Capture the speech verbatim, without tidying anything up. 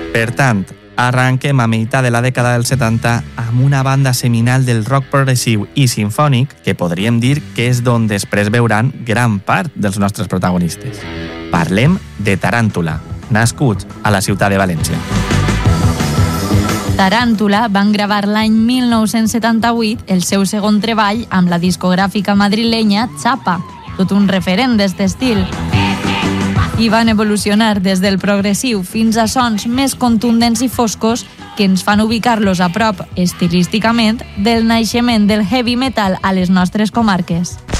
Per tant, arranquem a meitat de la dècada dels setanta amb una banda seminal del rock progressiu i sinfònic que podríem dir que és d'on després veuran gran part dels nostres protagonistes. Parlem de Taràntula, nascuts a la ciutat de València. Taràntula van gravar l'any mil nou-cents setanta-vuit el seu segon treball amb la discogràfica madrilenya Chapa, tot un referent d'este estil. I van evolucionar des del progressiu fins a sons més contundents i foscos que ens fan ubicar-los a prop, estilísticament, del naixement del heavy metal a les nostres comarques.